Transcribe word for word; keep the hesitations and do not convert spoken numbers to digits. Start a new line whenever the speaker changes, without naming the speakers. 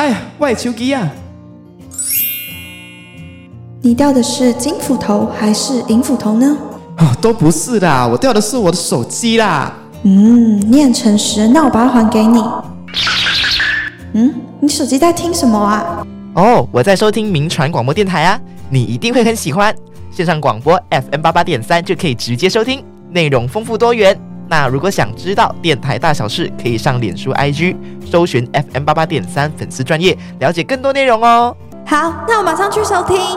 哎呀，我的手机啊！
你掉的是金斧头还是银斧头呢？
哦，都不是啦，我掉的是我的手机啦。
嗯，你很诚实，那我把它还给你。嗯，你手机在听什么啊？
哦，我在收听民传广播电台啊，你一定会很喜欢。线上广播 F M 八八点三就可以直接收听，内容丰富多元。那如果想知道电台大小事，可以上脸书 I G 搜寻 F M 八八点三粉丝专页，了解更多内容哦。
好，那我马上去收听。